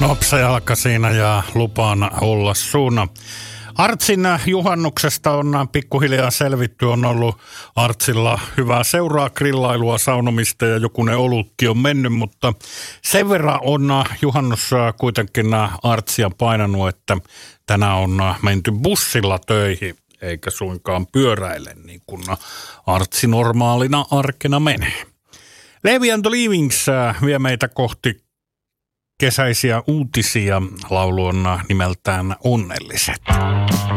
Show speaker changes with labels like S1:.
S1: Nopsa jalka siinä ja lupaan olla sun. Artsin juhannuksesta on pikkuhiljaa selvitty, on ollut Artsilla hyvää seuraa, grillailua, saunomista ja jokunen olutkin on mennyt, mutta sen verran on juhannus kuitenkin Artsia painanut, että tänään on menty bussilla töihin eikä suinkaan pyöräille niin kuin Artsi normaalina arkena menee. Levi and the Leavings vie meitä kohti kesäisiä uutisia. Laulu on nimeltään Onnelliset.